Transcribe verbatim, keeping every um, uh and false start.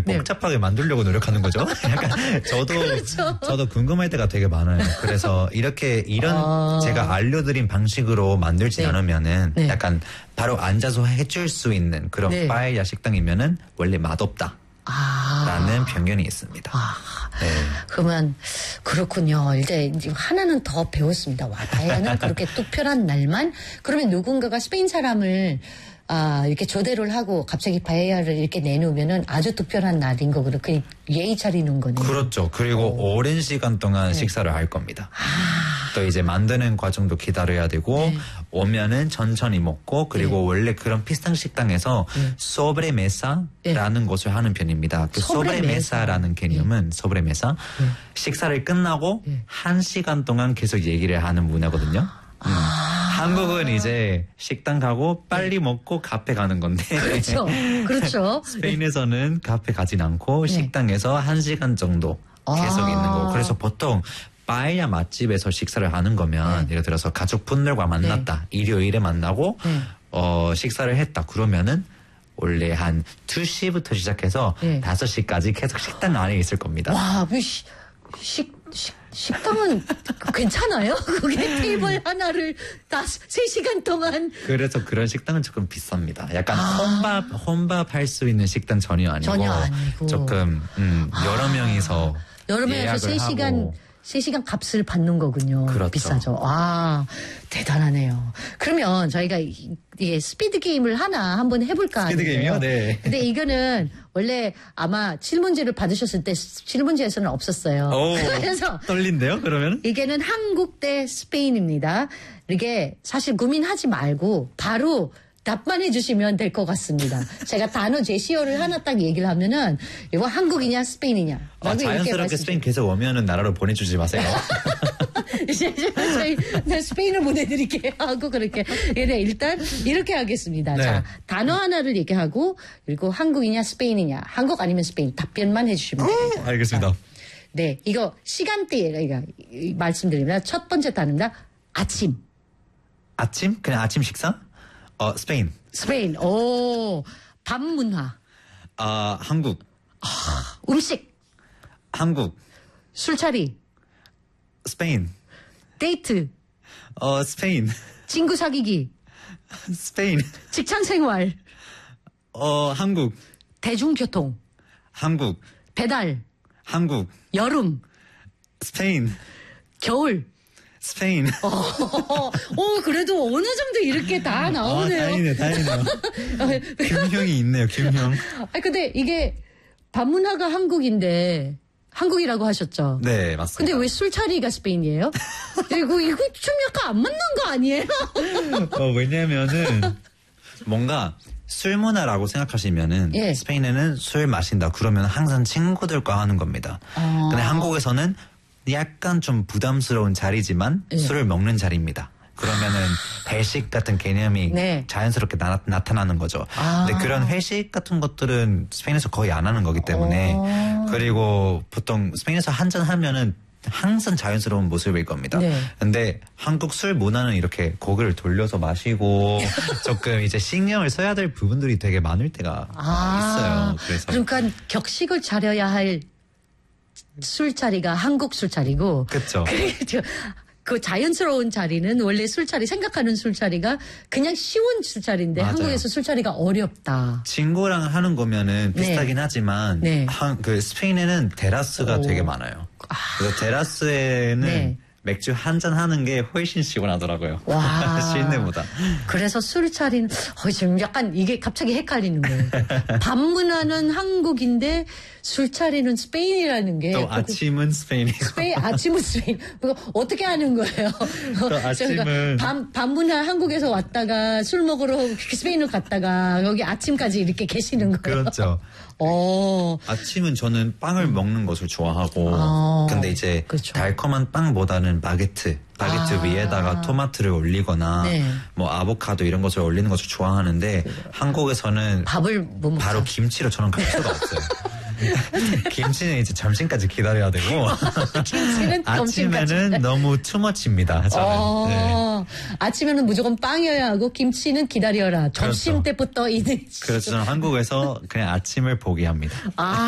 복잡하게 만들려고 노력하는 거죠. 약간 저도 그렇죠. 저도 궁금할 때가 되게 많아요. 그래서 이렇게 이런 아. 제가 알려드린 방식으로 만들지 네. 않으면은 네. 약간 바로 앉아서 해줄 수 있는 그런 네. 빠에야 식당이면은 원래 맛없다. 아. 라는 편견이 있습니다. 아. 네. 그러면 그렇군요. 이제 하나는 더 배웠습니다. 와, 다이아는 그렇게 특별한 날만 그러면 누군가가 스페인 사람을 아, 이렇게 초대를 하고 갑자기 파에야를 이렇게 내놓으면은 아주 특별한 날인 거고, 그 예의 차리는 거네요. 그렇죠. 그리고 오. 오랜 시간 동안 네. 식사를 할 겁니다. 아. 또 이제 만드는 과정도 기다려야 되고, 네. 오면은 천천히 먹고, 그리고 네. 원래 그런 비슷한 식당에서 네. 소브레메사라는 네. 것을 하는 편입니다. 그 소브레메사라는 개념은 네. 소브레메사, 네. 식사를 끝나고 네. 한 시간 동안 계속 얘기를 하는 문화거든요. 음. 아. 한국은 이제 식당 가고 빨리 먹고 카페 가는 건데. 그렇죠. 그렇죠. 스페인에서는 카페 가진 않고 네. 식당에서 한 시간 정도 계속 아. 있는 거고. 그래서 보통 빠에야 맛집에서 식사를 하는 거면 네. 예를 들어서 가족분들과 만났다. 네. 일요일에 만나고 네. 어, 식사를 했다. 그러면은 원래 한 두 시부터 시작해서 네. 다섯 시까지 계속 식당 안에 있을 겁니다. 와, 식, 식, 식. 식당은 괜찮아요? 그게 테이블 하나를 다 세 시간 동안. 그래서 그런 식당은 조금 비쌉니다. 약간 아. 혼밥, 혼밥 할 수 있는 식당 전혀 아니고. 전혀 아니고. 조금, 음, 여러 아. 명이서. 여러 명이서 세 시간, 세 시간 값을 받는 거군요. 그렇죠. 비싸죠. 아, 대단하네요. 그러면 저희가 예, 스피드 게임을 하나 한번 해볼까 하는데요. 스피드 게임이요? 네. 근데 이거는 원래 아마 칠문제를 받으셨을 때 칠문제에서는 없었어요. 오, 그래서 떨린데요? 그러면? 이게는 한국 대 스페인입니다. 이게 사실 고민하지 말고 바로 답만 해주시면 될 것 같습니다. 제가 단어 제시어를 하나 딱 얘기를 하면은 이거 한국이냐 스페인이냐. 아, 자연스럽게 스페인 계속 오면은 나라로 보내주지 마세요. 이제 저희 스페인을 보내드릴게요 하고 그렇게. 네, 일단 이렇게 하겠습니다. 네. 자, 단어 하나를 얘기하고 그리고 한국이냐 스페인이냐. 한국 아니면 스페인 답변만 해주시면 됩니다. 알겠습니다. 자, 네, 이거 시간대가 말씀드립니다. 첫 번째 단어입니다. 아침. 아침? 그냥 아침 식사? 어, 스페인. 스페인. 오, 밥 문화. 아, 한국. 아, 음식. 한국. 술자리. 스페인. 데이트. 어, 스페인. 친구 사귀기. 스페인. 직장 생활. 어, 한국. 대중교통. 한국. 배달. 한국. 여름. 스페인. 겨울. 스페인. 어, 어, 그래도 어느 정도 이렇게 다 나오네요. 아, 다행이네, 다행이네요. 김형이 있네요, 김형. 아, 근데 이게 밥문화가 한국인데 한국이라고 하셨죠? 네, 맞습니다. 근데 왜 술자리가 스페인이에요? 이거, 이거 좀 약간 안 맞는 거 아니에요? 어, 왜냐면은 뭔가 술 문화라고 생각하시면은 예. 스페인에는 술 마신다 그러면 항상 친구들과 하는 겁니다. 아. 근데 한국에서는 약간 좀 부담스러운 자리지만 네. 술을 먹는 자리입니다. 그러면은 회식 같은 개념이 네. 자연스럽게 나, 나타나는 거죠. 아. 근데 그런 회식 같은 것들은 스페인에서 거의 안 하는 거기 때문에 오. 그리고 보통 스페인에서 한잔 하면은 항상 자연스러운 모습일 겁니다. 네. 근데 한국 술 문화는 이렇게 고개를 돌려서 마시고 조금 이제 신경을 써야 될 부분들이 되게 많을 때가 아. 있어요. 그래서 그러니까 격식을 차려야 할 술자리가 한국 술자리고. 그렇죠. 그 자연스러운 자리는 원래 술자리 생각하는 술자리가 그냥 쉬운 술자리인데 맞아요. 한국에서 술자리가 어렵다. 친구랑 하는 거면은 비슷하긴 네. 하지만 네. 한, 그 스페인에는 테라스가 오. 되게 많아요. 아. 그래서 테라스에는 네. 맥주 한 잔 하는 게 훨씬 시원하더라고요. 와. 실내보다. 그래서 술자리는 어, 지금 약간 이게 갑자기 헷갈리는 거예요. 밥 문화는 한국인데 술자리는 스페인이라는 게. 또 아침은 스페인이고. 스페인, 아침은 스페인. 어떻게 하는 거예요? 또 아침은. 밤, 밤 문화 한국에서 왔다가 술 먹으러 스페인을 갔다가 여기 아침까지 이렇게 계시는 거예요. 그렇죠. 어. 아침은 저는 빵을 음. 먹는 것을 좋아하고 아, 근데 이제 그렇죠. 달콤한 빵보다는 바게트 바게트 아. 위에다가 토마토를 올리거나 네. 뭐 아보카도 이런 것을 올리는 것을 좋아하는데 네. 한국에서는 밥을 못 먹죠. 바로 김치로 저는 갈 수가 없어요. 김치는 이제 점심까지 기다려야 되고 김치는 아침에는 너무 투머치입니다. 저는. 어, 네. 아침에는 무조건 빵이어야 하고 김치는 기다려라. 점심 그렇죠. 때부터 있는. 그래서 저는 한국에서 그냥 아침을 포기합니다. 아.